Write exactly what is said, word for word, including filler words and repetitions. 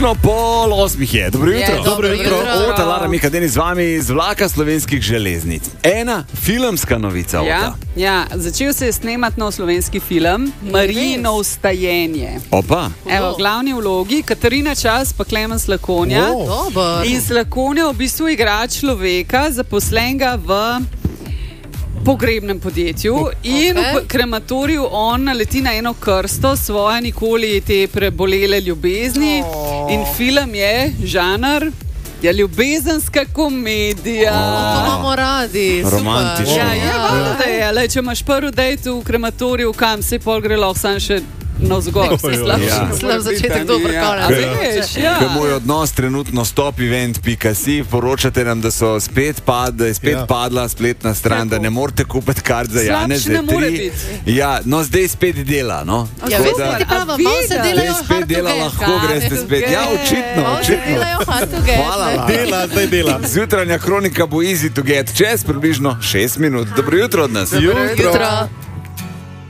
No, pol osmih je. Dobro jutro. Je, dobro jutro. Ota, Lara Mikadeni z vami iz vlaka slovenskih železnic. Ena filmska novica. Ja, ja, začel se je snemati nov slovenski film Marijino vstajenje. Opa. Evo, glavni vlogi Katarina Čas pa Klemen Slakonja. Oh. In Slakonja v bistvu igra človeka, zaposlenega v pogrebnem podjetju, okay. In v krematoriju on naleti na eno krsto svoje nikoli te prebolele ljubezni. Oh. In film je žanr je ljubezenska komedija. Oh, to imamo radi. Romantično. Ja, je valjda, da je. Le, če imaš prvi dejt v krematoriju, kam se pol gre lahko sam še navzgor, se slabši. Ja. Slab začetek dobro pravlja. Ja. Moj odnos trenutno stop event pika si, poročate nam, da so spet pad, da je spet ja. padla spletna stran, da ne morete kupiti kart za Janez za tri. Ja, no zdaj spet dela, no. Ja, veste, ti prava, malo se delajo hard to get. Spet dela, lahko greste spet. Ja, očitno, očitno. Delajo hard to get. Hvala, Lara. Dela, zdaj dela. Zjutranja kronika bo easy to get čez približno šest minut. Dobro jutro od nas. Dobro jutro.